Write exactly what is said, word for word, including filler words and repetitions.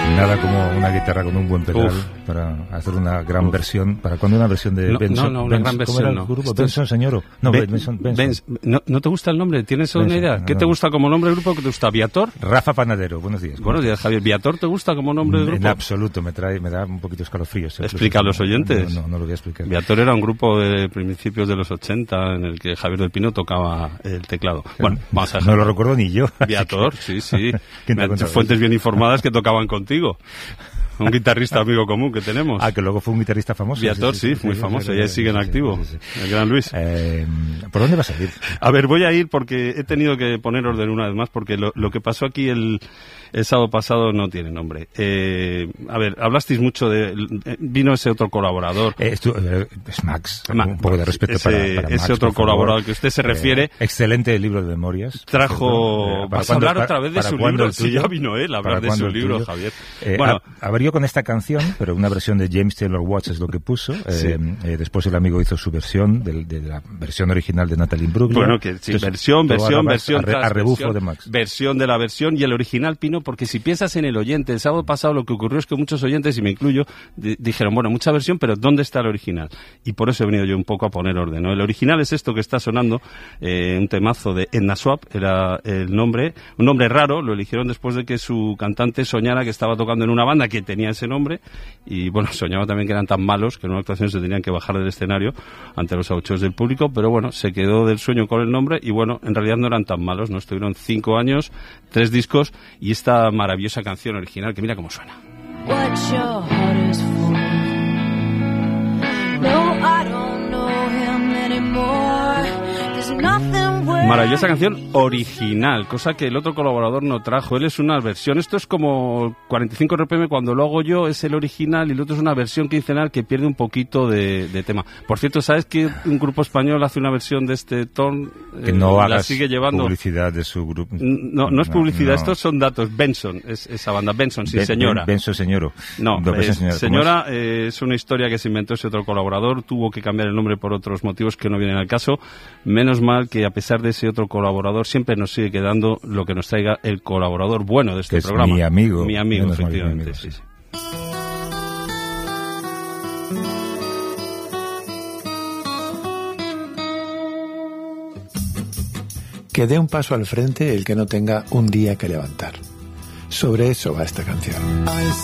Nada como una guitarra con un buen pedal Uf. para hacer una gran Uf. versión. ¿Para cuándo una versión de No, Benson? no, no, una Benson, gran versión, ¿cómo era no. el grupo? Esto es- Benson, señor. No, Ben- Benson, Benson. Benz- ¿No, ¿No te gusta el nombre? ¿Tienes una Benson, idea? ¿Qué no. te gusta como nombre de grupo? ¿Qué te gusta? ¿Viator? Rafa Panadero, buenos días. Buenos días, Javier. ¿Viator te gusta como nombre de En grupo? absoluto, me trae, me da un poquito escalofríos. incluso. Explica a los oyentes. No, no, no lo voy a explicar. Viator era un grupo de principios de los ochenta en el que Javier del Pino tocaba el teclado. Bueno, vamos a No lo recuerdo ni yo. Viator, sí, sí. ¿Quién te Me ha han dicho contado? fuentes bien informadas que tocaban contigo. Un guitarrista amigo común que tenemos. Ah, que luego fue un guitarrista famoso. Viator, sí, muy famoso, y ahí sigue en activo. sí, sí. El gran Luis. Eh, ¿Por dónde vas a ir? A ver, voy a ir porque he tenido que poner orden una vez más, porque lo, lo que pasó aquí el, el sábado pasado no tiene nombre. Eh, a ver, hablasteis mucho de... eh, Vino ese otro colaborador. Eh, estu- eh, es Max. Ma- un poco de respeto ese, para, para Max, ese otro por favor. colaborador al que usted se refiere. Eh, excelente libro de memorias. Trajo... ¿Cierto? Eh, ¿para ¿Vas a cuándo- hablar para- otra vez de para su cuándo libro? el Si tuyo? ya vino él a hablar ¿Para de cuándo su el libro, tuyo? Javier. Eh, Bueno, a- abrió con esta canción, pero una versión de James Taylor Watts es lo que puso. Eh, Sí. eh, después el amigo hizo su versión, de, de la versión original de Natalie Imbruglia. bueno, que sí, Entonces, versión, todo versión, a- versión, a, re- a tras rebufo versión, de Max. versión de la versión y el original, Pino, porque si piensas en el oyente, el sábado pasado lo que ocurrió es que muchos oyentes, y me incluyo, di- dijeron, bueno, mucha versión, pero ¿dónde está el original? Y por eso he venido yo un poco a poner orden, ¿no? El original es esto que está sonando, eh, un temazo de Edna Swap, era el nombre, un nombre raro, lo eligieron después de que su cantante soñara que estaba tocando en una banda que tenía ese nombre, y bueno, soñaba también que eran tan malos que en una actuación se tenían que bajar del escenario ante los abucheos del público, pero bueno, se quedó del sueño con el nombre y bueno, en realidad no eran tan malos, ¿no? Estuvieron cinco años, tres discos y esta maravillosa canción original que mira cómo suena. What your heart is for. No, I don't know him anymore. There's nothing worth. Maravillosa canción original, cosa que el otro colaborador no trajo. Él es una versión, esto es como cuarenta y cinco R P M cuando lo hago yo, es el original y el otro es una versión quincenal que pierde un poquito de, de tema. Por cierto, ¿sabes que un grupo español hace una versión de este ton? Que no la hagas sigue llevando. publicidad de su grupo. No, no es publicidad, no. estos son datos. Benson, es esa banda, Benson, sí, Ben- señora. Ben- Benson Señoro. No, Ben- Benson es- Señora, ¿cómo señora eh, es una historia que se inventó ese otro colaborador, tuvo que cambiar el nombre por otros motivos que no vienen al caso. Menos mal que a pesar de ese otro colaborador siempre nos sigue quedando lo que nos traiga el colaborador bueno de este Que es programa. mi amigo. Mi amigo, Menos mal que mi efectivamente. amigo, Sí, sí. sí. Que dé un paso al frente el que no tenga un día que levantar. Sobre eso va esta canción.